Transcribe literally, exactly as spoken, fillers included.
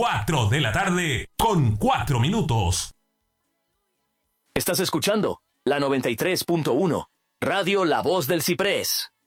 cuatro de la tarde con cuatro minutos. Estás escuchando la noventa y tres punto uno, Radio La Voz del Ciprés.